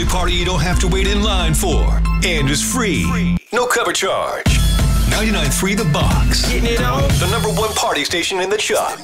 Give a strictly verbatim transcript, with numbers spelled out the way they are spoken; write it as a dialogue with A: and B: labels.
A: party you don't have to wait in line for. And is free. No cover charge. ninety-nine point three The Box. Getting it on. The number one party station in the Chuck.